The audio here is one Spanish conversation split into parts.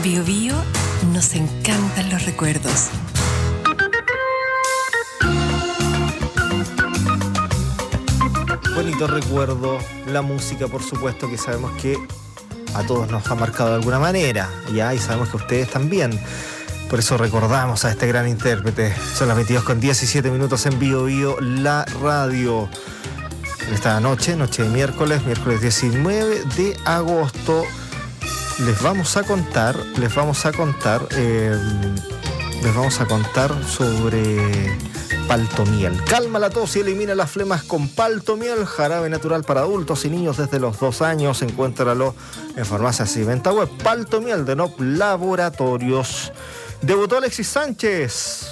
Bío Bío, nos encantan los recuerdos. Bonito recuerdo, la música, por supuesto, que sabemos que a todos nos ha marcado de alguna manera, ¿ya? Y sabemos que ustedes también. Por eso recordamos a este gran intérprete. Son las 22:17 en Bío Bío, la radio. En esta noche de miércoles 19 de agosto, les vamos a contar sobre Paltomiel. Calma la tos y elimina las flemas con Paltomiel, jarabe natural para adultos y niños desde los 2 años. Encuéntralo en farmacias y venta web. Paltomiel de NOP Laboratorios. Debutó Alexis Sánchez.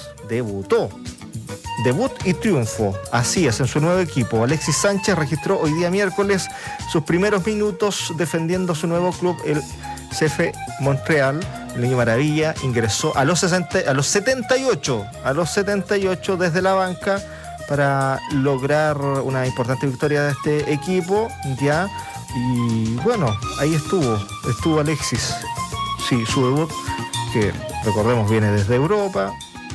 Debut y triunfo, así es, en su nuevo equipo. Alexis Sánchez registró hoy día miércoles sus primeros minutos defendiendo su nuevo club, el CF Montreal. El niño maravilla ingresó a los 78 desde la banca para lograr una importante victoria de este equipo, ya. Y bueno, ahí estuvo Alexis. Sí, su debut, que recordemos viene desde Europa,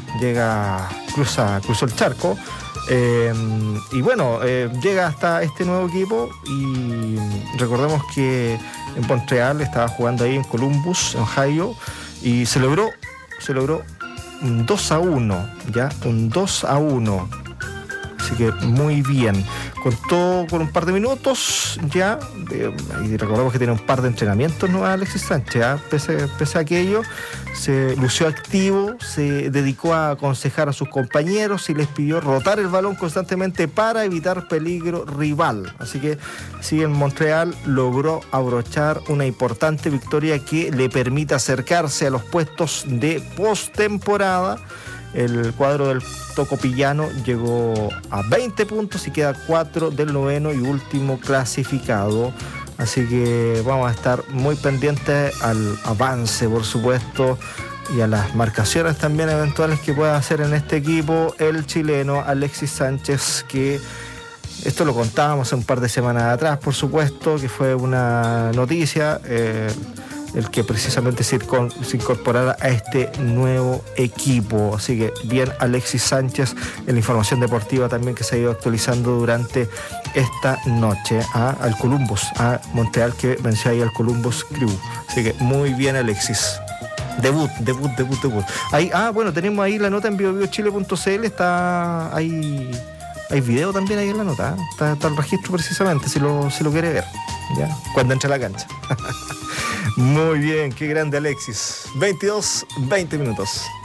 cruzó el charco, y bueno, llega hasta este nuevo equipo. Y recordemos que en Montreal estaba jugando ahí en Columbus, en Ohio, y se logró un 2-1, ya, un 2-1. Así que muy bien. Contó con un par de minutos ya, y recordemos que tiene un par de entrenamientos, ¿no? Alexis Sánchez, ¿eh? Pese a aquello, se lució activo, se dedicó a aconsejar a sus compañeros y les pidió rotar el balón constantemente para evitar peligro rival. Así que sí, en Montreal logró abrochar una importante victoria que le permite acercarse a los puestos de postemporada. El cuadro del tocopillano llegó a 20 puntos y queda 4 del noveno y último clasificado. Así que vamos a estar muy pendientes al avance, por supuesto, y a las marcaciones también eventuales que pueda hacer en este equipo el chileno Alexis Sánchez, que esto lo contábamos un par de semanas atrás, por supuesto, que fue una noticia, el que precisamente se incorporara a este nuevo equipo. Así que bien Alexis Sánchez, en la información deportiva también que se ha ido actualizando durante esta noche, al Columbus, a Montreal, que venció ahí al Columbus Crew. Así que muy bien Alexis. Debut. Ahí, bueno, tenemos ahí la nota en biobiochile.cl, está ahí. Hay video también ahí en la nota, está el registro precisamente, si lo quiere ver, ¿ya? Cuando entre a la cancha. Muy bien, qué grande Alexis. 22:20.